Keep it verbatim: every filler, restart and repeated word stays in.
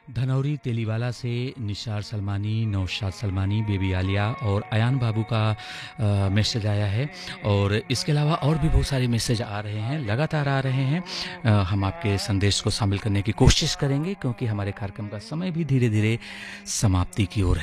धनौरी तेलीवाला से निशार सलमानी, नौशाद सलमानी, बेबी आलिया और अयान बाबू का आ, मैसेज आया है। और इसके अलावा और भी बहुत सारे मैसेज आ रहे हैं, लगातार आ रहे हैं। आ, हम आपके संदेश को शामिल करने की कोशिश करेंगे क्योंकि हमारे कार्यक्रम का समय भी धीरे धीरे समाप्ति की ओर है।